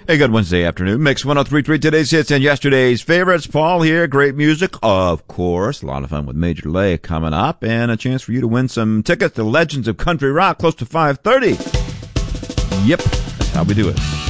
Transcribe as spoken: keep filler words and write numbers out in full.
Hey, good Wednesday afternoon. Mix one oh three point three, today's hits and yesterday's favorites. Paul here. Great music, of course. A lot of fun with Major Lay coming up, and a chance for you to win some tickets to Legends of Country Rock close to five thirty. Yep, that's how we do it.